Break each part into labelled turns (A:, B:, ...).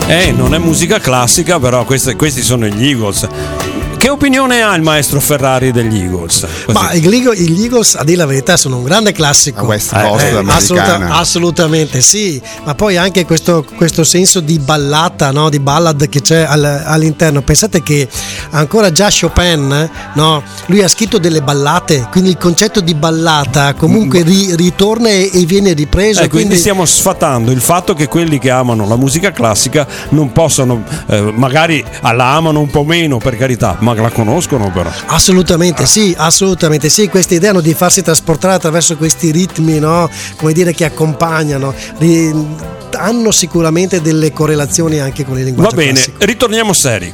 A: Non è musica classica, però questi sono gli Eagles. Che opinione ha il maestro Ferrari degli Eagles?
B: Ma gli Eagles, a dire la verità, sono un grande classico.
C: West Coast americana.
B: Assolutamente sì, ma poi anche questo senso di ballata, no? Di ballad che c'è all'interno. Pensate che ancora già Chopin, no? Lui ha scritto delle ballate, quindi il concetto di ballata comunque ritorna e viene ripreso.
A: Quindi stiamo sfatando il fatto che quelli che amano la musica classica non possano, magari la amano un po' meno, per carità, ma la conoscono però.
B: Assolutamente sì, questa idea di farsi trasportare attraverso questi ritmi, no? Come dire, che accompagnano, hanno sicuramente delle correlazioni anche con il linguaggio classico.
A: Va bene, ritorniamo seri.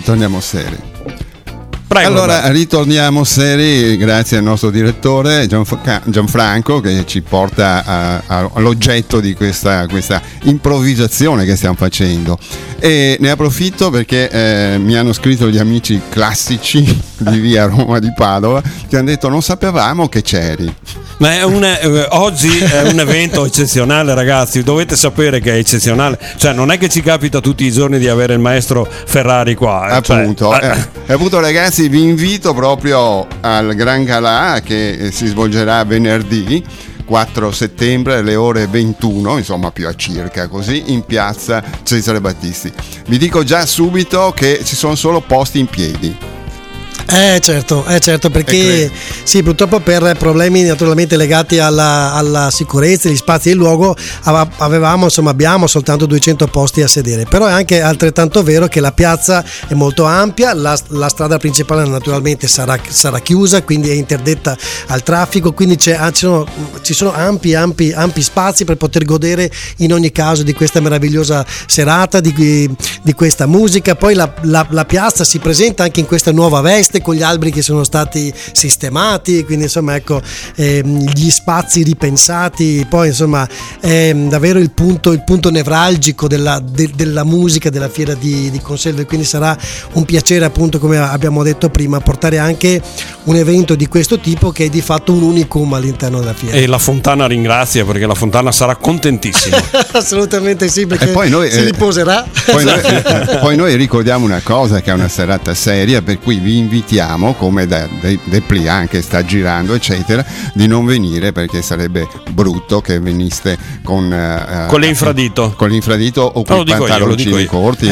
A: Prego,
C: allora ritorniamo seri grazie al nostro direttore Gianfranco, che ci porta all'oggetto di questa improvvisazione che stiamo facendo, e ne approfitto perché mi hanno scritto gli amici classici di via Roma di Padova che hanno detto: non sapevamo che c'eri.
A: Ma oggi è un evento eccezionale, ragazzi, dovete sapere che è eccezionale, cioè non è che ci capita tutti i giorni di avere il maestro Ferrari qua,
C: appunto. Appunto, ragazzi, vi invito proprio al Gran Galà che si svolgerà venerdì 4 settembre alle ore 21, insomma più a circa così, in piazza Cesare Battisti. Vi dico già subito che ci sono solo posti in piedi.
B: Certo, perché sì, purtroppo per problemi naturalmente legati alla sicurezza, gli spazi e il luogo abbiamo soltanto 200 posti a sedere, però è anche altrettanto vero che la piazza è molto ampia, la strada principale naturalmente sarà chiusa, quindi è interdetta al traffico, quindi ci sono ampi spazi per poter godere in ogni caso di questa meravigliosa serata, di questa musica. Poi la piazza si presenta anche in questa nuova veste, con gli alberi che sono stati sistemati, quindi insomma ecco, gli spazi ripensati. Poi insomma è davvero il punto nevralgico della musica della fiera di Conselve, quindi sarà un piacere, appunto, come abbiamo detto prima, portare anche un evento di questo tipo che è di fatto un unicum all'interno della fiera.
A: E la Fontana ringrazia, perché la Fontana sarà contentissima.
B: Assolutamente sì, perché
C: poi noi,
B: si riposerà.
C: Poi noi ricordiamo una cosa, che è una serata seria, per cui vi invitiamo, come Depliant che sta girando eccetera, di non venire, perché sarebbe brutto che veniste con l'infradito o con i pantaloncini corti,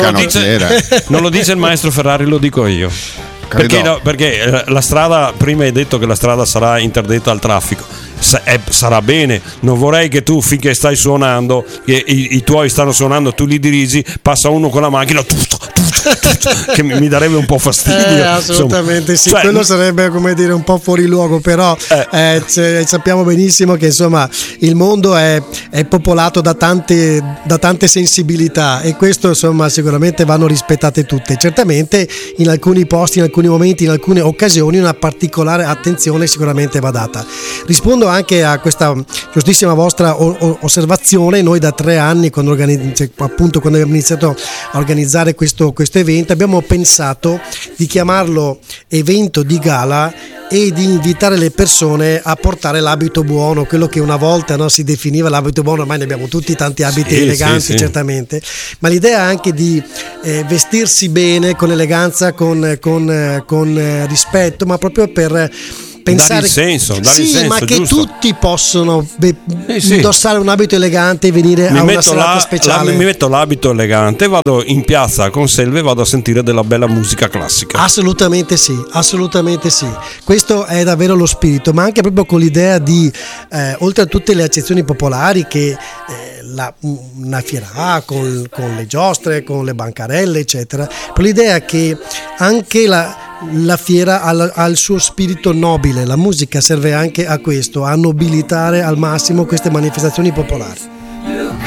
A: non lo dice il maestro Ferrari, lo dico io. Perché la strada, prima hai detto che la strada sarà interdetta al traffico, sarà bene, non vorrei che tu, finché stai suonando, che i tuoi stanno suonando, tu li dirigi, passa uno con la macchina che mi darebbe un po' fastidio.
B: Assolutamente insomma. Sì,
A: cioè,
B: quello sarebbe, come dire, un po' fuori luogo, però sappiamo benissimo che insomma il mondo è popolato da tante sensibilità, e questo insomma sicuramente vanno rispettate tutte. Certamente in alcuni posti, in alcuni momenti, in alcune occasioni una particolare attenzione sicuramente va data. Rispondo anche a questa giustissima vostra osservazione. Noi da 3 anni, quando abbiamo iniziato a organizzare questo evento, abbiamo pensato di chiamarlo evento di gala e di invitare le persone a portare l'abito buono, quello che una volta si definiva l'abito buono. Ormai ne abbiamo tutti tanti abiti eleganti, certamente, ma l'idea è anche di vestirsi bene, con eleganza, con rispetto, ma proprio per pensare,
A: dare il senso,
B: ma che
A: giusto.
B: Tutti possono indossare un abito elegante e venire a una serata speciale.
A: Mi metto l'abito elegante, vado in piazza a Conselve e vado a sentire della bella musica classica.
B: Assolutamente sì. Questo è davvero lo spirito, ma anche proprio con l'idea di oltre a tutte le accezioni popolari che una fiera ha, con le giostre, con le bancarelle eccetera, per l'idea che anche la fiera ha il suo spirito nobile. La musica serve anche a questo, a nobilitare al massimo queste manifestazioni popolari.